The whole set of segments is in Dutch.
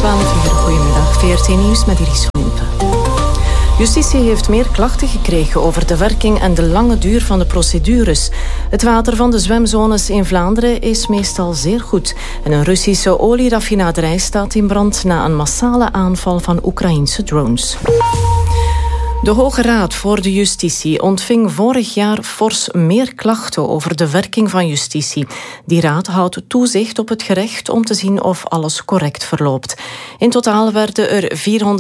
12 uur, goedemiddag. VRT Nieuws met Iris van Impe. Justitie heeft meer klachten gekregen over de werking en de lange duur van de procedures. Het water van de zwemzones in Vlaanderen is meestal zeer goed. En een Russische olieraffinaderij staat in brand na een massale aanval van Oekraïense drones. De Hoge Raad voor de Justitie ontving vorig jaar fors meer klachten over de werking van justitie. Die raad houdt toezicht op het gerecht om te zien of alles correct verloopt. In totaal werden er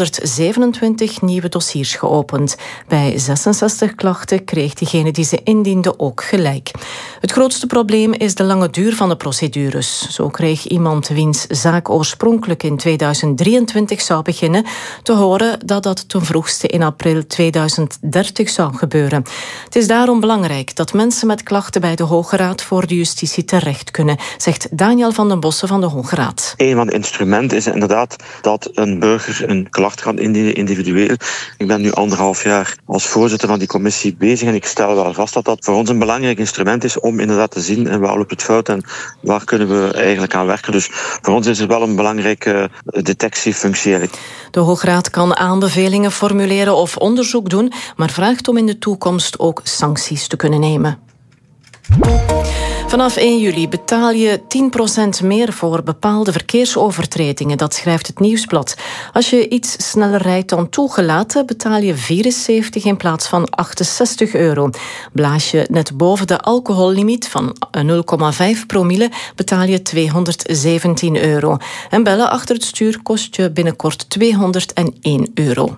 427 nieuwe dossiers geopend. Bij 66 klachten kreeg diegene die ze indiende ook gelijk. Het grootste probleem is de lange duur van de procedures. Zo kreeg iemand wiens zaak oorspronkelijk in 2023 zou beginnen te horen dat dat ten vroegste in april 2030 zou gebeuren. Het is daarom belangrijk dat mensen met klachten bij de Hoge Raad voor de Justitie terecht kunnen, zegt Daniel van den Bossen van de Hoge Raad. Een van de instrumenten is inderdaad dat een burger een klacht kan indienen individueel. Ik ben nu 1,5 jaar als voorzitter van die commissie bezig en ik stel wel vast dat dat voor ons een belangrijk instrument is om inderdaad te zien en waar loopt het fout en waar kunnen we eigenlijk aan werken. Dus voor ons is het wel een belangrijke detectiefunctie eigenlijk. De Hoge Raad kan aanbevelingen formuleren of onderzoek doen, maar vraagt om in de toekomst ook sancties te kunnen nemen. Vanaf 1 juli betaal je 10% meer voor bepaalde verkeersovertredingen, dat schrijft het Nieuwsblad. Als je iets sneller rijdt dan toegelaten, betaal je 74 in plaats van 68 euro. Blaas je net boven de alcohollimiet van 0,5 promille, betaal je 217 euro. En bellen achter het stuur kost je binnenkort 201 euro.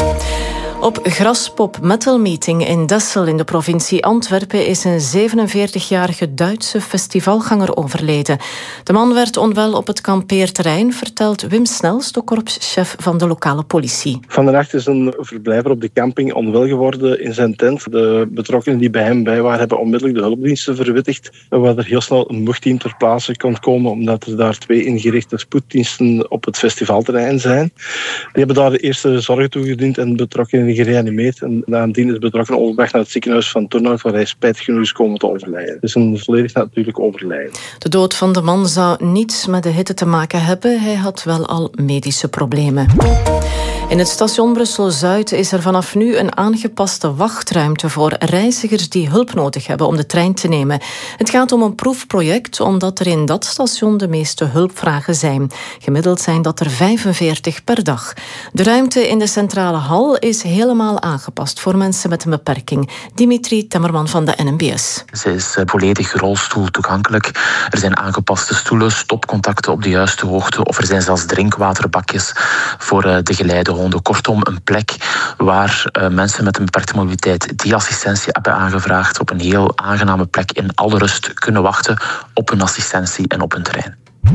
Op Graspop Metal Meeting in Dessel in de provincie Antwerpen is een 47-jarige Duitse festivalganger overleden. De man werd onwel op het kampeerterrein, vertelt Wim Snels, de korpschef van de lokale politie. Vannacht is een verblijver op de camping onwel geworden in zijn tent. De betrokkenen die bij hem bij waren, hebben onmiddellijk de hulpdiensten verwittigd, waar er heel snel een mochtteam ter plaatse kon komen, omdat er daar 2 ingerichte spoeddiensten op het festivalterrein zijn. Die hebben daar de eerste zorgen toegediend en betrokkenen gereanimeerd. En nadien is de betrokkenen onderweg naar het ziekenhuis van Turnhout, waar hij spijtig genoeg is komen te overlijden. Het is een volledig natuurlijk overlijden. De dood van de man zou niets met de hitte te maken hebben. Hij had wel al medische problemen. In het station Brussel-Zuid is er vanaf nu een aangepaste wachtruimte voor reizigers die hulp nodig hebben om de trein te nemen. Het gaat om een proefproject, omdat er in dat station de meeste hulpvragen zijn. Gemiddeld zijn dat er 45 per dag. De ruimte in de centrale hal is helemaal aangepast voor mensen met een beperking. Dimitri Temmerman van de NMBS. Ze is volledig rolstoel toegankelijk. Er zijn aangepaste stoelen, stopcontacten op de juiste hoogte of er zijn zelfs drinkwaterbakjes voor de geleidehonden. Kortom, een plek waar mensen met een beperkte mobiliteit die assistentie hebben aangevraagd op een heel aangename plek in alle rust kunnen wachten op hun assistentie en op hun terrein.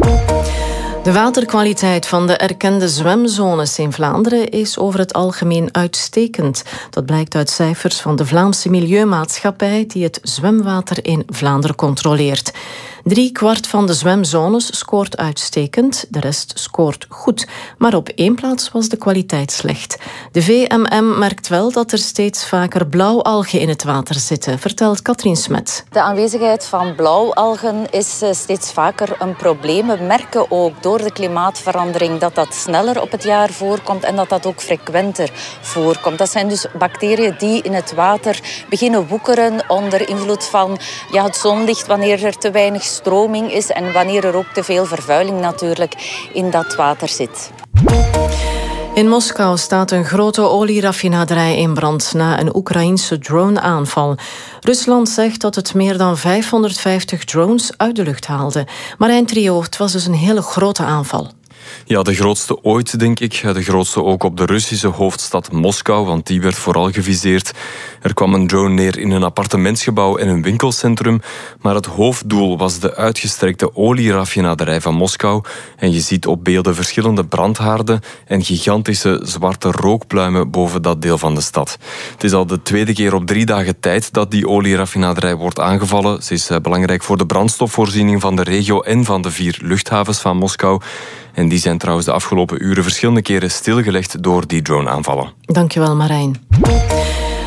De waterkwaliteit van de erkende zwemzones in Vlaanderen is over het algemeen uitstekend. Dat blijkt uit cijfers van de Vlaamse Milieumaatschappij die het zwemwater in Vlaanderen controleert. 3/4 van de zwemzones scoort uitstekend, de rest scoort goed. Maar op 1 plaats was de kwaliteit slecht. De VMM merkt wel dat er steeds vaker blauwalgen in het water zitten, vertelt Katrien Smet. De aanwezigheid van blauwalgen is steeds vaker een probleem. We merken ook door de klimaatverandering dat dat sneller op het jaar voorkomt en dat dat ook frequenter voorkomt. Dat zijn dus bacteriën die in het water beginnen woekeren onder invloed van het zonlicht, wanneer er te weinig stroming is en wanneer er ook te veel vervuiling natuurlijk in dat water zit. In Moskou staat een grote olieraffinaderij in brand na een Oekraïense drone-aanval. Rusland zegt dat het meer dan 550 drones uit de lucht haalde. Marijn Trio, het was dus een hele grote aanval. Ja, de grootste ooit, denk ik. De grootste ook op de Russische hoofdstad Moskou, want die werd vooral geviseerd. Er kwam een drone neer in een appartementsgebouw en een winkelcentrum, maar het hoofddoel was de uitgestrekte olieraffinaderij van Moskou. En je ziet op beelden verschillende brandhaarden en gigantische zwarte rookpluimen boven dat deel van de stad. Het is al de 2e keer op 3 dagen tijd dat die olieraffinaderij wordt aangevallen. Ze is belangrijk voor de brandstofvoorziening van de regio en van de 4 luchthavens van Moskou. En die zijn trouwens de afgelopen uren verschillende keren stilgelegd door die drone-aanvallen. Dankjewel, Marijn.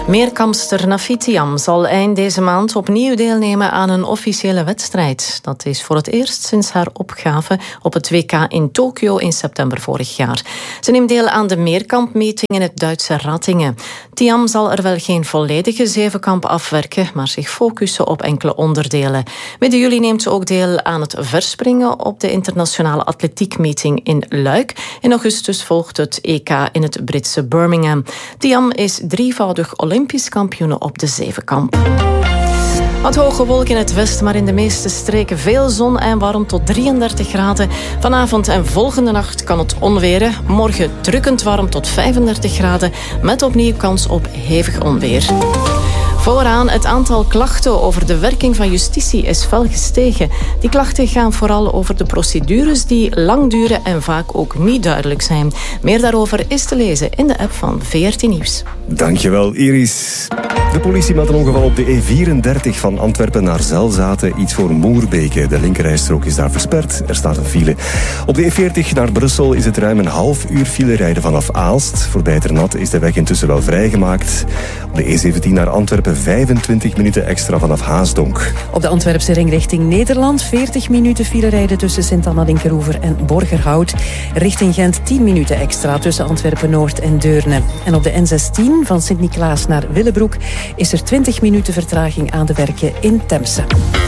Meerkampster Nafit Thiam zal eind deze maand opnieuw deelnemen aan een officiële wedstrijd. Dat is voor het eerst sinds haar opgave op het WK in Tokio in september vorig jaar. Ze neemt deel aan de meerkampmeting in het Duitse Ratingen. Thiam zal er wel geen volledige zevenkamp afwerken, maar zich focussen op enkele onderdelen. Midden juli neemt ze ook deel aan het verspringen op de internationale atletiekmeting in Luik. In augustus volgt het EK in het Britse Birmingham. Thiam is drievoudig Olympisch kampioen op de zevenkamp. Wat hoge wolken in het westen, maar in de meeste streken veel zon en warm tot 33 graden. Vanavond en volgende nacht kan het onweren. Morgen drukkend warm tot 35 graden, met opnieuw kans op hevig onweer. Vooraan, het aantal klachten over de werking van justitie is fel gestegen. Die klachten gaan vooral over de procedures die lang duren en vaak ook niet duidelijk zijn. Meer daarover is te lezen in de app van VRT Nieuws. Dankjewel, Iris. De politie meldt een ongeval op de E34 van Antwerpen naar Zelzaten, iets voor Moerbeke. De linkerrijstrook is daar versperd, er staat een file. Op de E40 naar Brussel is het ruim een half uur file rijden vanaf Aalst. Voorbij Ternat is de weg intussen wel vrijgemaakt. Op de E17 naar Antwerpen 25 minuten extra vanaf Haasdonk. Op de Antwerpse ring richting Nederland 40 minuten file rijden tussen Sint-Anna-Linkeroever en Borgerhout. Richting Gent 10 minuten extra tussen Antwerpen-Noord en Deurne. En op de N16 van Sint-Niklaas naar Willebroek is er 20 minuten vertraging aan de werken in Temse.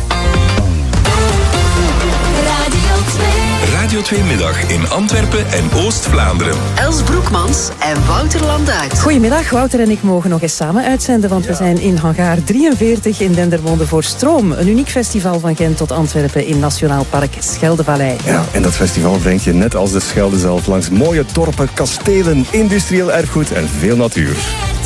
Radio 2 Middag in Antwerpen en Oost-Vlaanderen. Els Broekmans en Wouter Landuit. Goedemiddag, Wouter en ik mogen nog eens samen uitzenden, want we zijn in hangar 43 in Dendermonde voor Stroom. Een uniek festival van Gent tot Antwerpen in Nationaal Park Scheldevallei. Ja, en dat festival brengt je net als de Schelde zelf langs mooie dorpen, kastelen, industrieel erfgoed en veel natuur.